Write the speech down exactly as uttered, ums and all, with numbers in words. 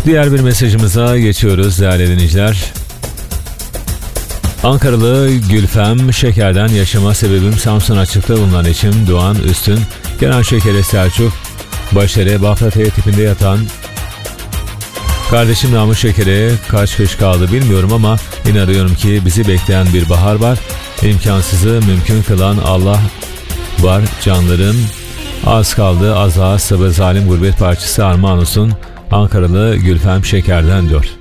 Diğer bir mesajımıza geçiyoruz değerli dinleyiciler. Ankaralı Gülfem, şekerden yaşama sebebim Samsun açıkta bulunan eşim Doğan Üstün, Kenan Şeker'e Selçuk, Başarı, Bafra-T tipinde yatan kardeşim Namık Şeker'e kaç kış kaldı bilmiyorum ama inanıyorum ki bizi bekleyen bir bahar var. İmkansızı mümkün kılan Allah var canlarım. Az kaldı, az az sabır zalim gurbet parçası armağan olsun. Ankaralı Gülfem Şeker'den diyor.